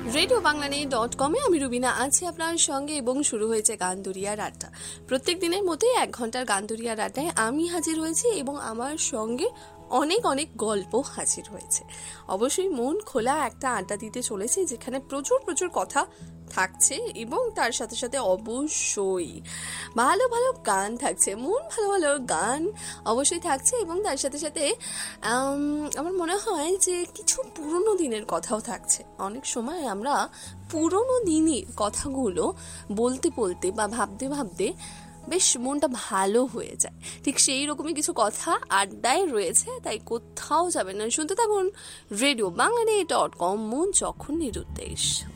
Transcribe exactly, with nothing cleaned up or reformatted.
Radio বাংলানি dot কমে আমি রুবিনা আছি আপনার সঙ্গে এবং শুরু হয়েছে গান দুরিয়ার আড্ডা। প্রত্যেক দিনের মতোই এক ঘন্টার গান দুরিয়ার আড্ডায় আমি হাজির হয়েছি এবং আমার সঙ্গে অনেক অনেক গল্প হাজির হয়েছে। অবশ্যই মন খোলা একটা আড্ডা দিতে চলেছি, যেখানে প্রচুর প্রচুর কথা থাকছে এবং তার সাথে সাথে অবশ্যই ভালো ভালো গান থাকছে, মন ভালো ভালো গান অবশ্যই থাকছে এবং তার সাথে সাথে আমার মনে হয় যে কিছু পুরনো দিনের কথাও থাকছে। অনেক সময় আমরা পুরনো দিনের কথাগুলো বলতে বলতে বা ভাবতে ভাবতে বেশ মনটা ভালো হয়ে যায়। ঠিক সেই রকমই কিছু কথা আড্ডায় রয়েছে, তাই কোথাও যাবেন না, শুনতে থাকুন রেডিও বাংলানি ডট কম, মন যখন নিরুদ্দেশ।